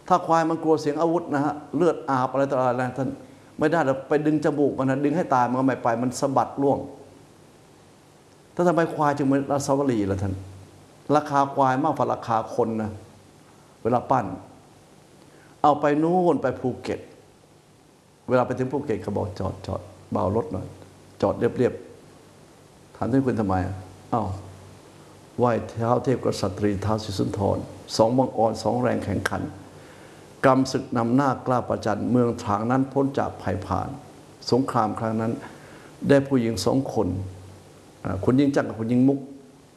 ถ้าควายมันกลัวเสียงอาวุธนะฮะเลือดอาบอะไรต่ออะไรท่านไม่ได้เราไปดึงจมูกมันนะดึงให้ตายมันก็ไม่ไปมันสะบัดล่วงถ้าทำไมควายจึงเป็นราชวลีล่ะท่านราคาควายมากกว่าราคาคนนะเวลาปั้นเอาไปนู่นไปภูเก็ตเวลาไปถึงภูเก็ตเขาบอกจอดเบารถหน่อยจอดเรียบถามท่านคุณทำไมอ้าวไหว้เท้าเทพกษัตริย์ท้าวศรีสุนทรสองบังอ่อนสองแรงแข่งขันกำศึกนำหน้ากล้าประจันเมืองถางนั้นพ้นจากภัยผ่านสงครามครั้งนั้นได้ผู้หญิง2 คนคุณยิ่งจักรกับคุณยิ่งมุก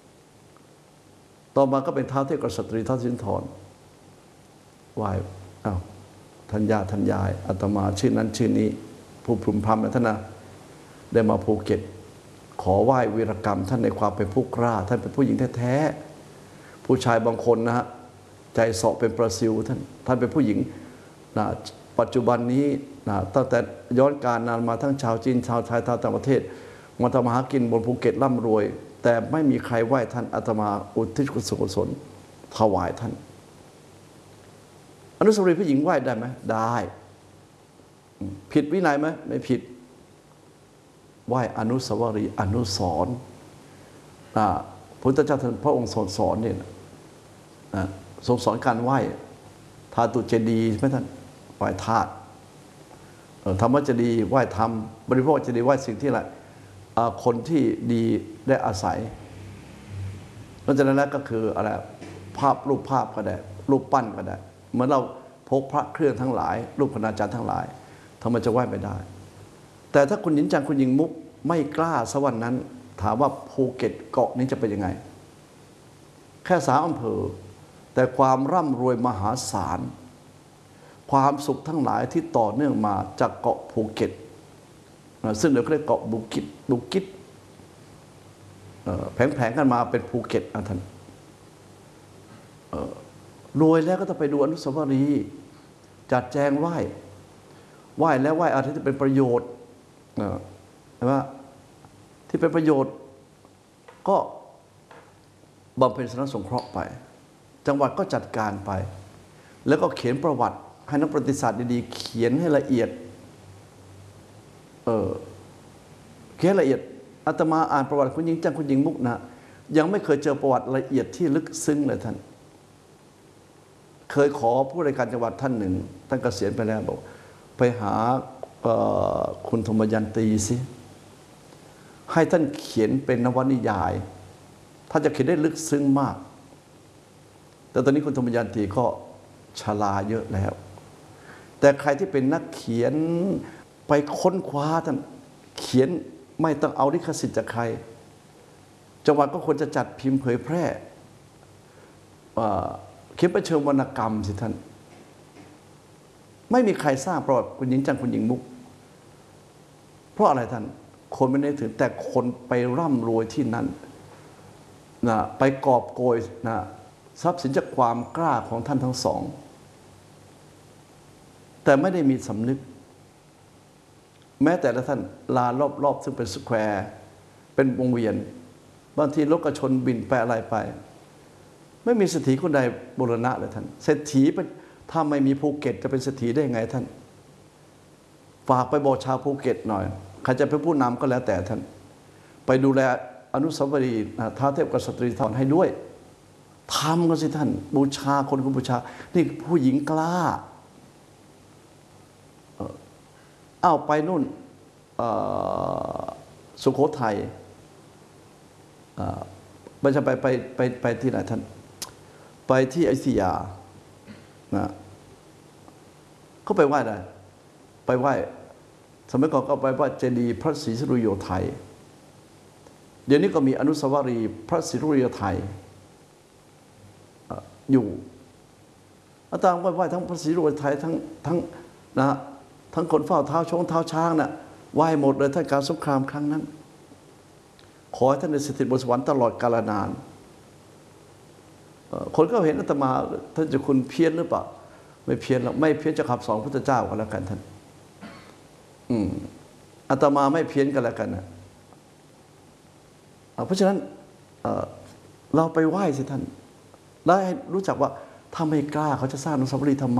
ต่อมาก็เป็นท้าวเทพกษัตริย์ท้าวศรีสุนทรไหว้อ้าวท่านย่าท่านยายอาตมาชื่อนั้นชื่อนี้ผู้พรุมพรำนะท่านนะได้มาภูเก็ตขอไหว้วีรกรรมท่านในความเป็นผู้กล้าท่านเป็นผู้หญิงแท้ๆผู้ชายบางคนนะฮะใจเสาะเป็นประซิวท่านเป็นผู้หญิงนะปัจจุบันนี้นะตั้งแต่ย้อนการนานมาทั้งชาวจีนชาวไทยชาวต่างประเทศมาทำมาหากินบนภูเก็ตร่ำรวยแต่ไม่มีใครไหว้ท่านอาตมาอุทิศกุศลถวายท่านอนุสาวรีย์ผู้หญิงไหว้ได้ไหมได้ผิดวินัยไหมไม่ผิดไหว้อนุสาวรีย์อนุสรณ์พระพุทธเจ้าท่านพระองค์สอนเนี่ยทรงสอนการไหว้ธาตุเจดีย์ใช่ไหมท่านไหว้ธาตุธรรมเจดีย์ไหว้ธรรมบริโภคเจดีย์ไหว้สิ่งที่อะไรคนที่ดีได้อาศัยนอกจากนั้นแล้วก็คืออะไรรูปภาพก็ได้รูปปั้นก็ได้เหมือนเราพกพระเครื่องทั้งหลายรูปคณาจารย์ทั้งหลายทำไมจะไหว้ไม่ได้แต่ถ้าคุณหญิงจังคุณหญิงมุกไม่กล้าสวรรค์นั้นถามว่าภูเก็ตเกาะนี้จะเป็นยังไงแค่3 อำเภอแต่ความร่ำรวยมหาศาลความสุขทั้งหลายที่ต่อเนื่องมาจากเกาะภูเก็ตซึ่งเราเรียกเกาะบุกิตแผงๆกันมาเป็นภูเก็ตท่านรวยแล้วก็ต้องไปดูอนุสาวรีย์จัดแจงไหว้แล้วไหว้อะไรที่เป็นประโยชน์ใช่ไหมที่เป็นประโยชน์ก็บำเพ็ญสนสงเคราะห์ไปจังหวัดก็จัดการไปแล้วก็เขียนประวัติให้นักประวัติศาสตร์ดีๆเขียนให้ละเอียดเขียนละเอียดอาตมาอ่านประวัติคุณหญิงจังคุณหญิงมุกนะยังไม่เคยเจอประวัติละเอียดที่ลึกซึ้งเลยท่านเคยขอผู้ราชการจังหวัดท่านหนึ่งท่านเกษียณไปแล้วบอกไปหาคุณธมยันตีสิให้ท่านเขียนเป็นนวนิยายท่านจะเขียนได้ลึกซึ้งมากแต่ตอนนี้คุณธมยันตีก็ชราเยอะแล้วแต่ใครที่เป็นนักเขียนไปค้นคว้าท่านเขียนไม่ต้องเอาลิขสิทธิ์จากใครจังหวัดก็ควรจะจัดพิมพ์เผยแพร่เขียนไปเชิงวรรณกรรมสิท่านไม่มีใครทราบประวัติคุณหญิงจังคุณหญิงมุกเพราะอะไรท่านคนไม่ได้ถึงแต่คนไปร่ำรวยที่นั่นนะไปกอบโกยนะทรัพย์สินจากความกล้าของท่านทั้งสองแต่ไม่ได้มีสำนึกแม้แต่ละท่านลารอบๆซึ่งเป็นสแควร์เป็นวงเวียนบางทีรถกระชนบินไปอะไรไปไม่มีเศรษฐีคนใดบูรณะเลยท่านเศรษฐีถ้าไม่มีภูเก็ตจะเป็นเศรษฐีได้ยังไงท่านฝากไปบอกชาวภูเก็ตหน่อยใครจะเป็นผู้นำก็แล้วแต่ท่านไปดูแลอนุสาวรีย์ท้าวเทพกษัตริย์ทรให้ด้วยทำกันสิท่านบูชาคนคุณบูชานี่ผู้หญิงกล้าไปนู่นสุโขทัยไม่ใช่ไปที่ไหนท่านไปที่อยุธยานะเขาไปไหว้อะไรไปไหว้สมัยก่อนก็ไปไหว้เจดีย์พระศรีสุริโยไทยเดี๋ยวนี้ก็มีอนุสาวรีย์พระศรีสุริโยไทยอยู่อาตมาไหว้ทั้งพระศรีสุริโยไทยทั้งนะทั้งคนเฝ้าเท้าช้างน่ะไหว้หมดเลยท่านการสงครามครั้งนั้นขอให้ท่านได้สถิตบนสวรรค์ตลอดกาลนานคนก็เห็นอาตมาท่านจะคุณเพี้ยนหรือเปล่าไม่เพี้ยนหรอกไม่เพี้ยนจากคำสอนพุทธเจ้าก็แล้วกันท่านอาตมาไม่เพี้ยนกันแล้วกันนะเพราะฉะนั้นเราไปไหว้สิท่านแล้วให้รู้จักว่าถ้าไม่กล้าเขาจะสร้างอนุสาวรีย์ทำไม